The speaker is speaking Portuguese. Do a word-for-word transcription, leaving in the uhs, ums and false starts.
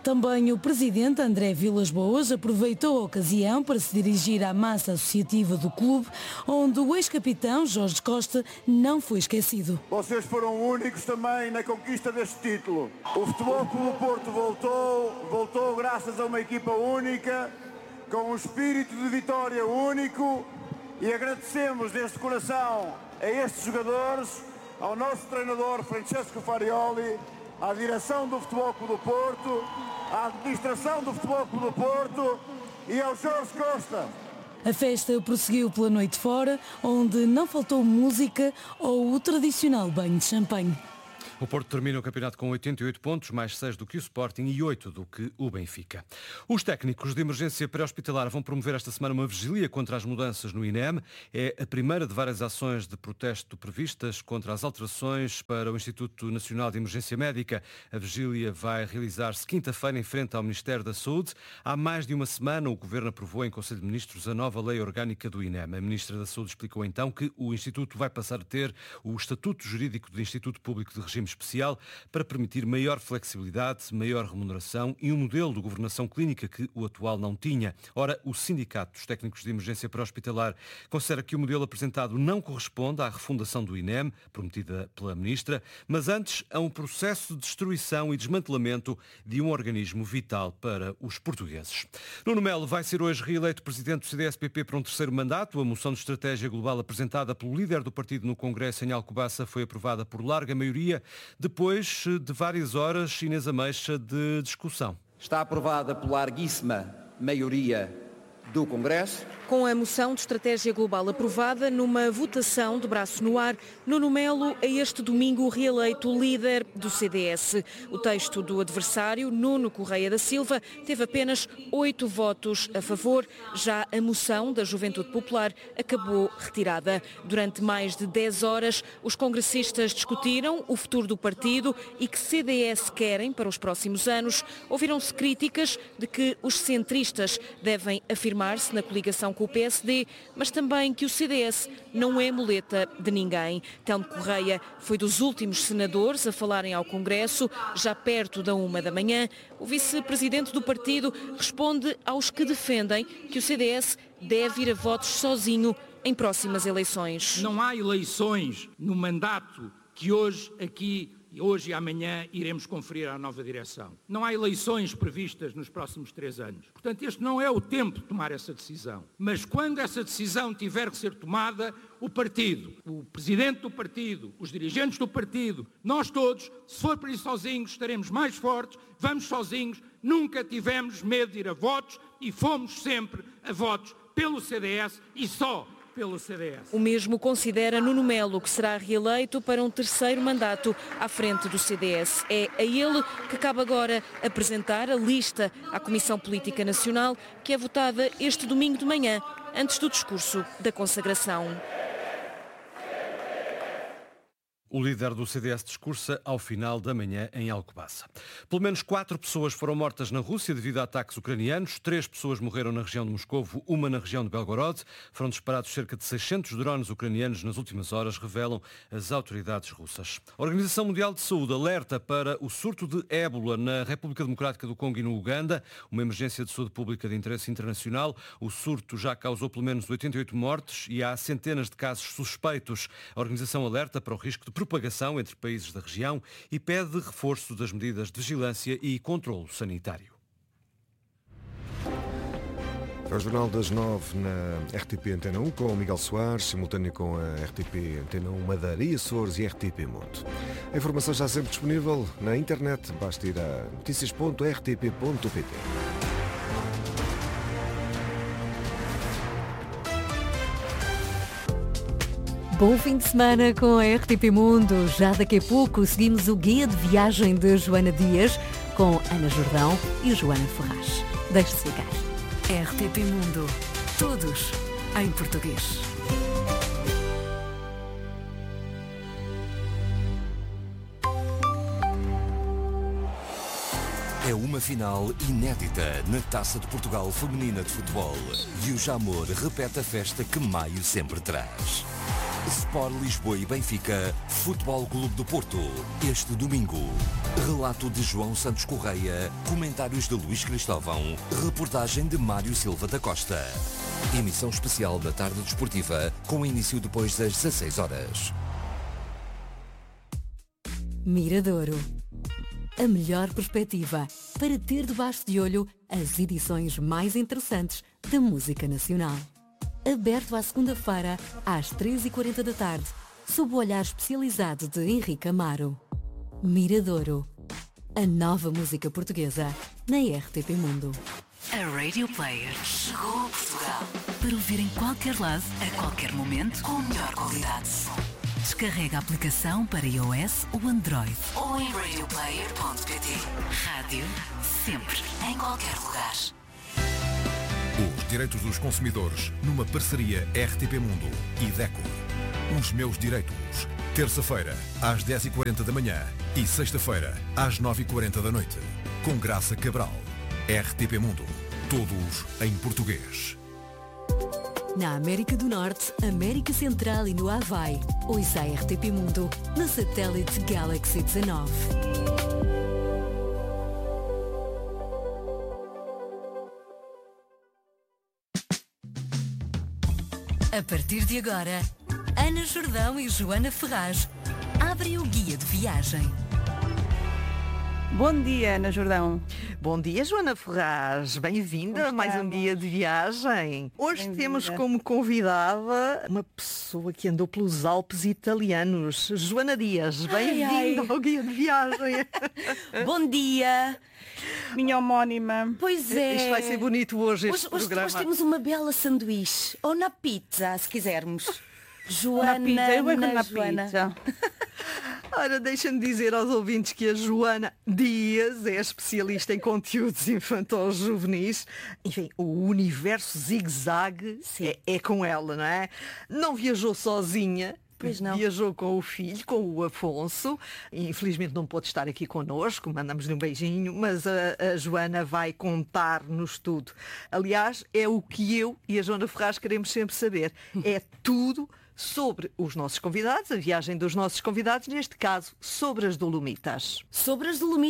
Também o presidente André Vilas-Boas aproveitou a ocasião para se dirigir à massa associativa do clube, onde o ex-capitão Jorge Costa não foi esquecido. Vocês foram únicos também na conquista deste título. O Futebol Clube do Porto voltou, voltou graças a uma equipa única, com um espírito de vitória único, e agradecemos deste coração a estes jogadores, ao nosso treinador Francesco Farioli, à direção do Futebol Clube do Porto, à administração do Futebol Clube do Porto e ao Jorge Costa. A festa prosseguiu pela noite fora, onde não faltou música ou o tradicional banho de champanhe. O Porto termina o campeonato com oitenta e oito pontos, mais seis do que o Sporting e oito do que o Benfica. Os técnicos de emergência pré-hospitalar vão promover esta semana uma vigília contra as mudanças no I N E M. É a primeira de várias ações de protesto previstas contra as alterações para o Instituto Nacional de Emergência Médica. A vigília vai realizar-se quinta-feira em frente ao Ministério da Saúde. Há mais de uma semana o Governo aprovou em Conselho de Ministros a nova lei orgânica do I N E M. A Ministra da Saúde explicou então que o Instituto vai passar a ter o Estatuto Jurídico de Instituto Público de Regime Especial para permitir maior flexibilidade, maior remuneração e um modelo de governação clínica que o atual não tinha. Ora, o Sindicato dos Técnicos de Emergência Pré-Hospitalar considera que o modelo apresentado não corresponde à refundação do I N E M, prometida pela Ministra, mas antes a um processo de destruição e desmantelamento de um organismo vital para os portugueses. Nuno Melo vai ser hoje reeleito presidente do C D S P P para um terceiro mandato. A moção de estratégia global apresentada pelo líder do partido no Congresso em Alcobaça foi aprovada por larga maioria, depois de várias horas, Inês Ameixa, de discussão. Está aprovada por larguíssima maioria do Congresso. Com a moção de estratégia global aprovada numa votação de braço no ar, Nuno Melo é este domingo reeleito líder do C D S. O texto do adversário, Nuno Correia da Silva, teve apenas oito votos a favor. Já a moção da Juventude Popular acabou retirada. Durante mais de dez horas, os congressistas discutiram o futuro do partido e que C D S querem para os próximos anos. Ouviram-se críticas de que os centristas devem afirmar-se na coligação com o P S D, mas também que o C D S não é muleta de ninguém. Telmo Correia foi dos últimos senadores a falarem ao Congresso, já perto da uma da manhã. O vice-presidente do partido responde aos que defendem que o C D S deve ir a votos sozinho em próximas eleições. Não há eleições no mandato que hoje aqui hoje e amanhã iremos conferir à nova direção. Não há eleições previstas nos próximos três anos. Portanto, este não é o tempo de tomar essa decisão. Mas quando essa decisão tiver que ser tomada, o partido, o presidente do partido, os dirigentes do partido, nós todos, se for para ir sozinhos, estaremos mais fortes, vamos sozinhos, nunca tivemos medo de ir a votos e fomos sempre a votos pelo C D S e só pelo C D S. O mesmo considera Nuno Melo, que será reeleito para um terceiro mandato à frente do C D S. É a ele que cabe agora apresentar a lista à Comissão Política Nacional, que é votada este domingo de manhã, antes do discurso da consagração. O líder do C D S discursa ao final da manhã em Alcobaça. Pelo menos quatro pessoas foram mortas na Rússia devido a ataques ucranianos. Três pessoas morreram na região de Moscovo, uma na região de Belgorod. Foram disparados cerca de seiscentos drones ucranianos nas últimas horas, revelam as autoridades russas. A Organização Mundial de Saúde alerta para o surto de ébola na República Democrática do Congo e no Uganda, uma emergência de saúde pública de interesse internacional. O surto já causou pelo menos oitenta e oito mortes e há centenas de casos suspeitos. A organização alerta para o risco de propagação entre países da região e pede reforço das medidas de vigilância e controlo sanitário. É o Jornal das Nove na R T P Antena um com o Miguel Soares, simultâneo com a R T P Antena um Madeira e Açores e R T P Mundo. A informação já sempre disponível na internet, basta ir a notícias ponto r t p ponto p t. Bom fim de semana com a R T P Mundo. Já daqui a pouco seguimos o guia de viagem de Joana Dias com Ana Jordão e Joana Ferraz. Deixe-se ficar. R T P Mundo. Todos em português. É uma final inédita na Taça de Portugal Feminina de Futebol. E o Jamor repete a festa que maio sempre traz. Sport Lisboa e Benfica, Futebol Clube do Porto. Este domingo, relato de João Santos Correia, comentários de Luís Cristóvão, reportagem de Mário Silva da Costa. Emissão especial da tarde desportiva, com início depois das dezasseis horas. Miradouro. A melhor perspectiva para ter debaixo de olho as edições mais interessantes da música nacional. Aberto à segunda-feira, às três e quarenta da tarde, sob o olhar especializado de Henrique Amaro. Miradouro. A nova música portuguesa na R T P Mundo. A Radio Player chegou a Portugal para ouvir em qualquer lado, a qualquer momento, com a melhor qualidade de som. Descarrega a aplicação para iOS ou Android ou em radio player ponto pt. Rádio, sempre, em qualquer lugar. Os direitos dos consumidores numa parceria R T P Mundo e DECO. Os meus direitos. Terça-feira, às dez e quarenta da manhã e sexta-feira, às nove e quarenta da noite. Com Graça Cabral. R T P Mundo. Todos em português. Na América do Norte, América Central e no Havaí. Ouça a R T P Mundo na satélite Galaxy dezanove. A partir de agora, Ana Jordão e Joana Ferraz abrem o guia de viagem. Bom dia, Ana Jordão. Bom dia, Joana Ferraz. Bem-vinda a mais um guia de viagem. Hoje temos como convidada uma pessoa que andou pelos Alpes italianos. Joana Dias, bem-vinda ao guia de viagem. Bom dia. Minha homónima. Pois é. Isto vai ser bonito hoje, este hoje, hoje, programa. Hoje temos uma bela sanduíche. Ou na pizza, se quisermos. Joana, na pizza, eu vou na na Joana. pizza. Ora, deixa-me dizer aos ouvintes que a Joana Dias é especialista em conteúdos infantis juvenis. Enfim, o universo zigue-zague é, é com ela, não é? Não viajou sozinha. Pois não. Viajou com o filho, com o Afonso. Infelizmente não pôde estar aqui connosco, mandamos-lhe um beijinho, mas a, a Joana vai contar-nos tudo. Aliás, é o que eu e a Joana Ferraz queremos sempre saber. É tudo sobre os nossos convidados, a viagem dos nossos convidados, neste caso, sobre as Dolomitas. Sobre as Dolomitas.